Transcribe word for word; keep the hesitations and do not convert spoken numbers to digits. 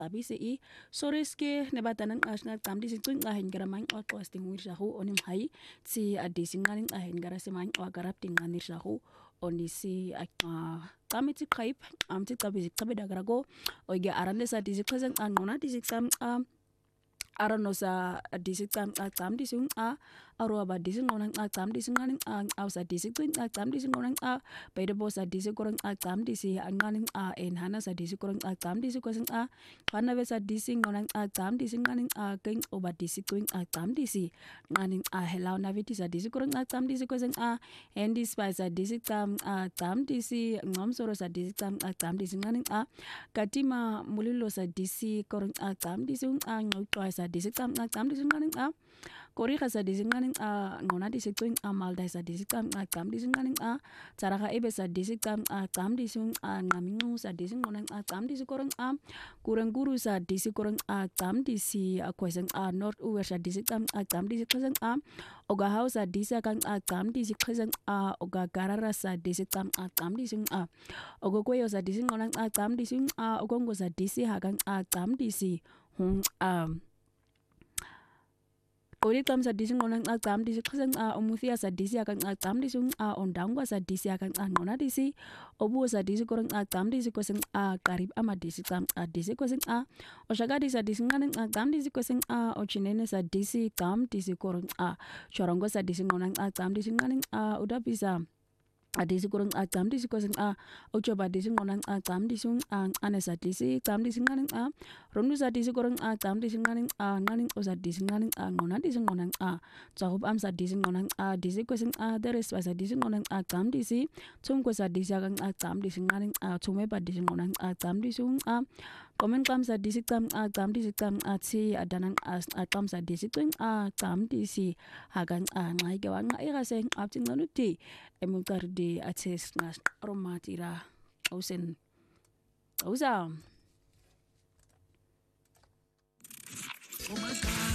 abise i soriske ne batanan qashna qamdi siqin qahin garaman qaqwastin wirshahu onim hay si adisin qanin qahin garasiman qagaraptin qanishahu onisi aqa qamiti qayb amti qabizi qabida garago oige arande sa disi qazan qanona disi qam qam aranosa disi qam qam disi a arwa ba disi ngonan qam disi nganin a ausa disi qin qam disi ngonan a beide bosa disi korang qam disi nganin a en hana sa disi korang qam disi kosan a kana besa disi ngonan qam disi nganin a king oba disi qin qam disi nganin a hello naviti sa disi korang qam disi kosan a endi spice disi qam qam disi ngom soro sa disi qam qam disi nganin a katima mulilo sa disi korang qam disi a ngotwa sa disi qam qam disi nganin a kori khasa disi nganin a ngona disi qin amal da sa disi qam qam disi nganin a caraka ebe sa disi qam qam disi a ngamingu sa disi ngonan qam disi korang a kurang guru sa disi korang qam disi kwesen a north uwer sa disi qam qam disi kwesen a oga hausa disi kan qam disi kwesen a oga garara sa disi qam qam disi a oga koyo sa disi ngonan qam disi a ogongo sa disi hakan qam disi hung a Kori kam sa disi ngonan qam disi khasang a umuthia sa disi akan qam disi a ondangwa sa disi akan ngona disi obu sa disi korang qam disi kosen a karib ama disi qam disi kosen a oshaga disi disi nganan qam disi kosen a ochinene sa disi qam disi korang a chorongo sa disi ngonan qam disi nganan a udah bisa adisi kurang qam disi kosen a ochoba disi ngonan qam disi a anesa disi qam disi nganin a rondu sa disi kurang qam disi nganin a nganin osa disi nganin a ngona disi ngonan a chahub am sa disi ngonan a disi kosen a deres sa disi ngonan qam disi chung ko sa disi akan qam disi nganin a chume ba disi ngonan qam disi a komen qam sa disi qam qam disi qam si adanan qam sa disi twing a qam disi hagan a ngai gawan ngai gaseng aptin nganuti emukar di aces nas romatira ausen ausa